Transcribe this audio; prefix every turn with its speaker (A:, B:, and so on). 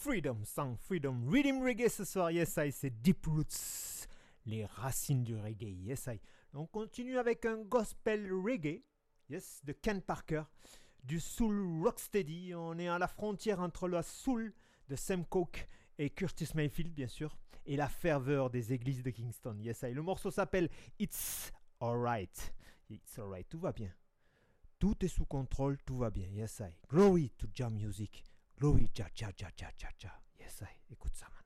A: Freedom Song, Freedom Rhythm Reggae ce soir, yes I, c'est Deep Roots, les racines du reggae, yes I. On continue avec un gospel reggae, yes, de Ken Parker, du soul rocksteady. On est à la frontière entre la soul de Sam Cooke et Curtis Mayfield, bien sûr, et la ferveur des églises de Kingston, yes I. Le morceau s'appelle It's Alright, It's Alright, tout va bien. Tout est sous contrôle, tout va bien, yes I. Glory to Jah music. Glory, ja, ja, ja, ja, ja, ja. Yes, I. Écoute ça, man.